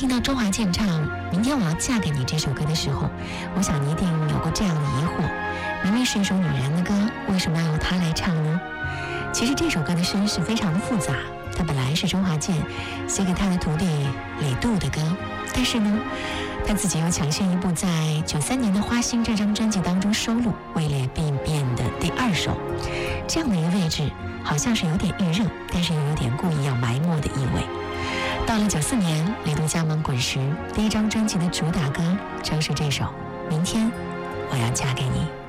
听到周华健唱《明天我要嫁给你》这首歌的时候，我想你一定有过这样的疑惑：明明是一首女人的歌，为什么要由她来唱呢？其实这首歌的身世非常的复杂，它本来是周华健写给他的徒弟李杜的歌，但是呢，他自己又抢先一步在93年的《花心》这张专辑当中收录，位列并变的第2首。这样的一个位置，好像是有点预热，但是又有点故意要埋没的意味。到了94年，李杜加盟滚石，第1张专辑的主打歌正是这首《明天我要嫁给你》。